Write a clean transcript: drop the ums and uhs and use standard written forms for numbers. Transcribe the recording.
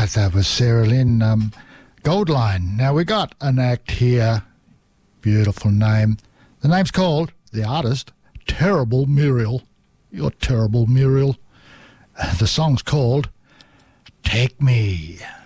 right, that was Sarah Lynn, Goldline. Now, we got an act here. Beautiful name. The name's called, the artist, Terrible Muriel. You're terrible, Muriel. The song's called Take Me.